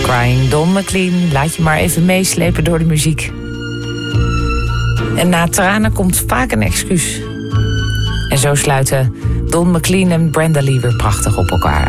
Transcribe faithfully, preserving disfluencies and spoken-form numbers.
Crying. Don McLean, laat je maar even meeslepen door de muziek. En na tranen komt vaak een excuus. En zo sluiten Don McLean en Brenda Lee weer prachtig op elkaar